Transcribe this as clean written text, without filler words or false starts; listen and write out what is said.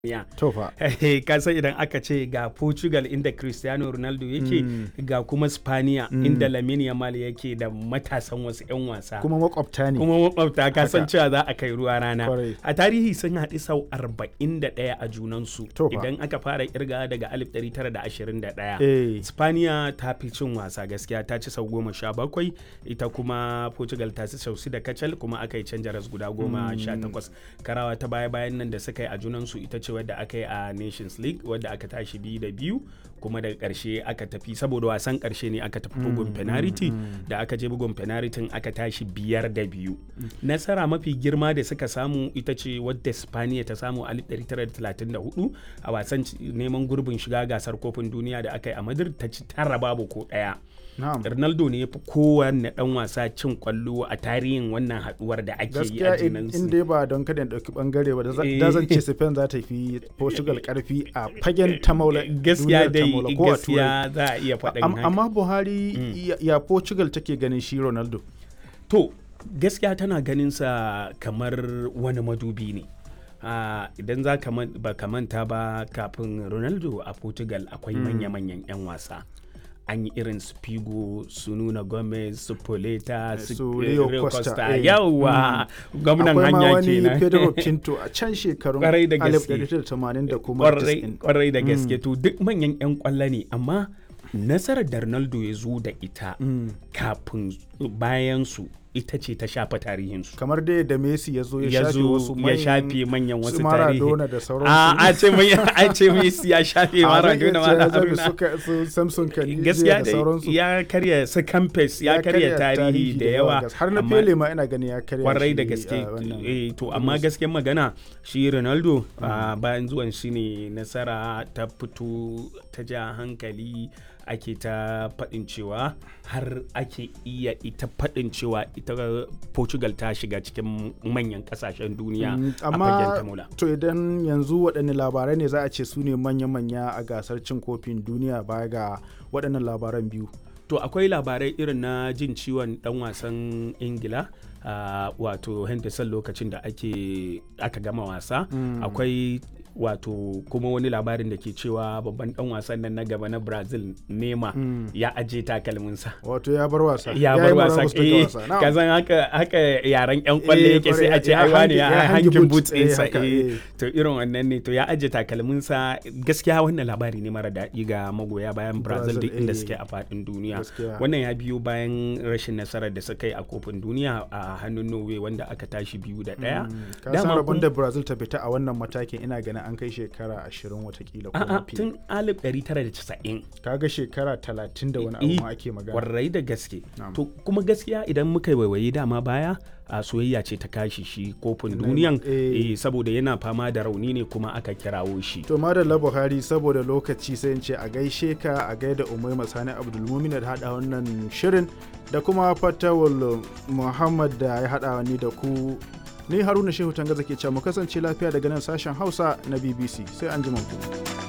Tofa. Ka san idan aka ce ga Portugal inda Cristiano Ronaldo yake ga kuma Spaniya inda Lamine Yamal yake da matasan wasu 'yan wasa. Kuma makwabta ne. Kuma makwabta ka san cewa za a kai ruwa rana. Kwarai. A tarihi sun haɗu sau 41 a junansu. Idan aka fara kirga daga 1921. Spaniya ta fi cin wasa gaskiya ta ci sau 17, ita kuma Portugal ta ci sau 6 kacal kuma aka yi canja ras guda 18. Karawa ta baya-bayan nan da suka yi a junansu ita ce wadda aka yi a Nations League wadda aka tashi 2-2 kuma daga ƙarshe aka tafi saboda wasan ƙarshe ne aka tafi bugun penalty da aka je bugun penalty aka tashi 5-2. Nasara mafi girma da suka samu ita ce wadda Spaniya ta samu a 1934 a wasan neman gurbin shiga gasar kofin duniya da aka yi a Madrid ta ci 9 babu ko ɗaya. Ronaldo ne ya fi kowanne dan wasa cin kwallo a tarihin wannan haduwar da ake yi a jinansu. In dai ba don kada dauki bangare ba da zan ce Spain za ta fi Portugal karfi a fagen tamaula. Gaskiya dai gaskiya za a iya faɗin haka. Amma Buhari ya Portugal take ganin shi Ronaldo. To gaskiya tana ganin sa kamar wani madubi ne. Idan za ka manta ba kafin Ronaldo a Portugal akwai manya-manyan 'yan wasa. An yi irin su Figo, su Nuno Gomez, su Poleta, su Rio Costa. Yawwa gwamnan hanya kenan. Akwai ma wani Pedro Pinto a can shekarun 1980 da kuma 90. Kwarai da gaske to duk manyan 'yan kwallo ne amma nasarar da Ronaldo ya zo da ita kafin bayan su ita ce ta shafa tarihinsu. Kamar dai da Messi ya zo ya shafe manyan wasu tarihi. Maradona da sauransu. A ce Messi ya shafe Maradona su Samson Kanije gaskiya da sauransu. Ya karya su Campes ya karya tarihi da yawa. Har na Pele ma ina gani ya karya. Kwarai da gaske. To amma gaskiyar magana shi Ronaldo bayan zuwan shi ne nasara ta fito ta ja hankali ake ta faɗin cewa har ake iya ita faɗin cewa ita Portugal ta shiga cikin manyan ƙasashen duniya a fagen tamula. To idan yanzu waɗanne labarai ne za a ce su ne manya-manya a gasar cin kofin duniya baya ga waɗannan labaran biyu? To akwai labarai irin na jin ciwon ɗan wasan Ingila wato Henderson lokacin da aka gama wasa. Akwai wato kuma wani labarin da ke cewa babban dan wasan nan na gaba na Brazil Neymar ya aje takalminsa. Wato ya bar wasa. Ya bar wasa. Kazan haka yaran yan kwalle yake sai a ce ai wani ya hangin boots ɗinsa. To irin wannan ne to ya aje takalminsa gaskiya wannan labari ne mara daɗi ga magoya bayan Brazil duk inda suke a faɗin duniya. Wannan ya biyo bayan rashin nasarar da suka yi a kofin duniya a hannun Norway wanda aka tashi 2-1. Dama rabon da Brazil ta fita a wannan matakin ina ganin an kai shekara 20 watakila ko mafi. Tun 1990. Kaga shekara 30 da wani abu ake magana. Kwarai da gaske. To kuma gaskiya idan muka waiwaye dama baya a soyayya ce ta kashi shi kofin duniyan saboda yana fama da rauni ne kuma aka kirawo shi. To madalla Buhari saboda lokaci sai in ce a gaishe ka a gaida Umaima Sani Abdulmumin da hada wannan shirin da kuma Fatawul Muhammad da ya hada ni da ku. Ni Haruna Shehu Tangaza ke cewa mu kasance lafiya daga nan sashen Hausa na BBC sai an ji ku.